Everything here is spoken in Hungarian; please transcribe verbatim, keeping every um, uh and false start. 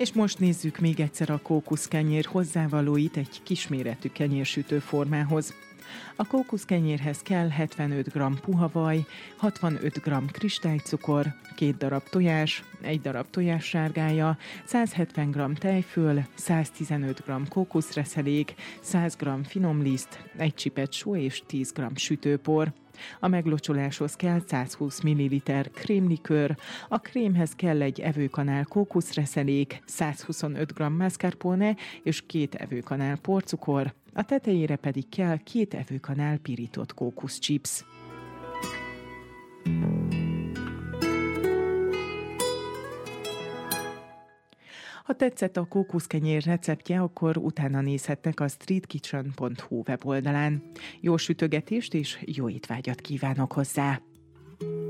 És most nézzük még egyszer a kókuszkenyér hozzávalóit egy kisméretű kenyérsütő formához. A kókuszkenyérhez kell hetvenöt gramm puha vaj, hatvanöt gramm kristálycukor, két darab tojás, egy darab tojássárgája, százhetven gramm tejföl, száztizenöt gramm kókuszreszelék, száz gramm finomliszt, egy csipet só és tíz gramm sütőpor. A meglocsoláshoz kell százhúsz milliliter krémlikőr, a krémhez kell egy evőkanál kókuszreszelék, százhuszonöt gramm mascarpone és két evőkanál porcukor, a tetejére pedig kell két evőkanál pirított kókuszchips. Ha tetszett a kókuszkenyér receptje, akkor utána nézhettek a streetkitchen pont hu weboldalán. Jó sütögetést és jó étvágyat kívánok hozzá!